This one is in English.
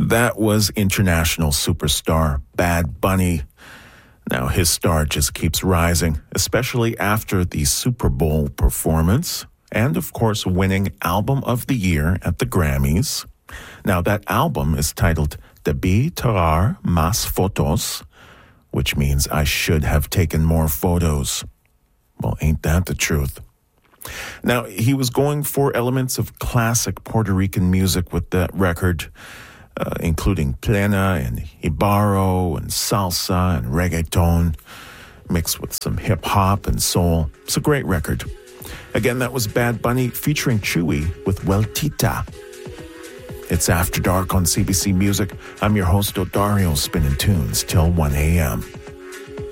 That was international superstar Bad Bunny. Now his star just keeps rising, especially after the Super Bowl performance and, of course, winning Album of the Year at the Grammys. Now that album is titled Debí Tirar Más Fotos, which means I should have taken more photos. Well, ain't that the truth? Now, he was going for elements of classic Puerto Rican music with that record, including plena and ibaro and salsa and reggaeton, mixed with some hip-hop and soul. It's a great record. Again, that was Bad Bunny featuring Chewy with Vueltita. It's After Dark on CBC Music. I'm your host, Odario, spinning tunes till 1 a.m.